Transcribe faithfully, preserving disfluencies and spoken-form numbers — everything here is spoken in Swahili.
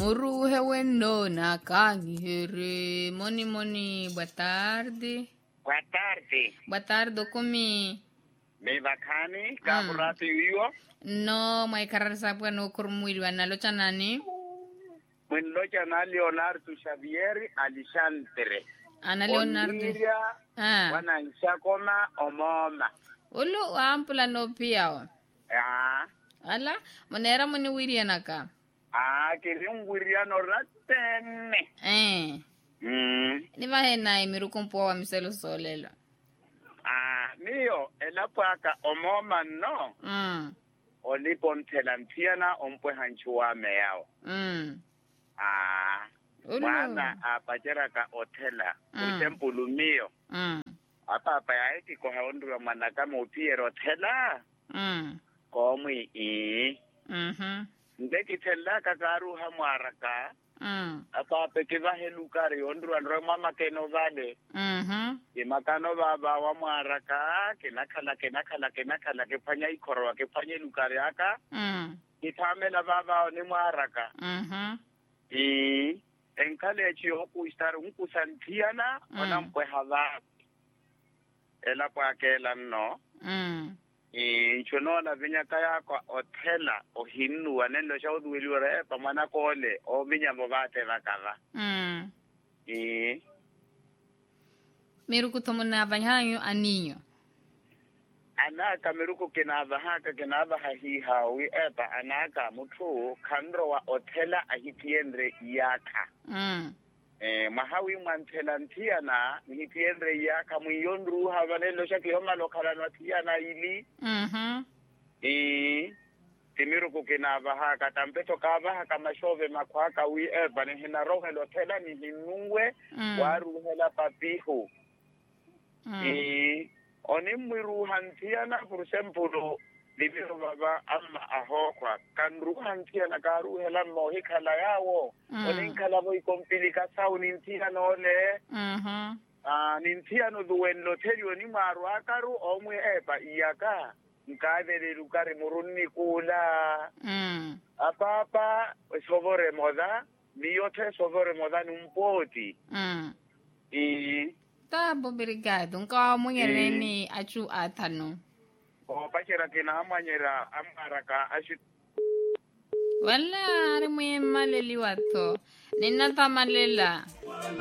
Muruhe weno na kangihere. Moni moni, boa tarde. Boa tarde. Boa tarde, kumi. Me bakani, kapurati wiyo? No, may kararasa po no kurmuilwa na locha nani? Mwen locha na Leonardo Xavier Alexandre. Ana Leonardo. Oniria, Ah. wana nshakoma omoma. Ulu ampula no pia. Ah. Ala, monera moni wiria naka. Ah, kiri ngwiriano ratene. Eh. Mm. Ni vahena imiru kumpo wa miselo solelo. Ah, niyo, elapaka omoma no. Mm. Olipo ntelantiana ompwe hanchuame yao. Mm. Ah. Ulu. Mwana apachera ka otela. Mm. Utempulu miyo. Mm. Apa apa ya iti ko haondura mwana kama upiero tela. Mm. Komwi i. Mhm. Ndeki tela kakaru hamwaraka. Mm. Apa apa kiva helukari ondura ndro mama keno vale. Mhm. Imakano baba wa mwaraka. Kinakala kinakala kinakala kifanya ikoro kifanya lukari aka. Mm. Kitamela baba ni mwaraka. Mhm. I. Enkale chiyo kuistara unkusantiana. Mm. Onampwe hava. Ela kwa kela no. Mm. I chonona vinya kaya kwa otela o hinu wanendo sha udwiliore pa mwana kole o vinya bobate vakava. Mm. I Miru kutomona vanyanyo aninyo. anaka miruko kinava haka kinava hahi hawi epa anaka mutu kandro wa otela ahitiendre yaka. Mm. Eh mahawi mantela ntiana hitiendre yaka muyondru havanelo sha kiyoma lokala no tiana ili. Mhm. I timiru kukina vaha katampeto kavaha kama shove makwaka wi eba ni hina rohe lotela ni hinungwe Mm. waru hela papihu. Mm. I oni mwiru hantiana kurusempulo libiru baba amma ahokwa kanru hantiana karu hela mohi kala yawo. Mm. Oni nkala vo ikompilika sau nintiana ole. Mhm. Ah, nintiano duwen loteli oni maru akaru omwe eba iyaka. Nkadele lukari muruni kula. Mm. Apa apa sovore moda. Biyote sovore moda numpoti. Mm. I. Tá, obrigado. Nka mungereni achu atano. O pachera kina amanyera amaraka ashu. Wala ari muye maleli wato. Nina tamalela.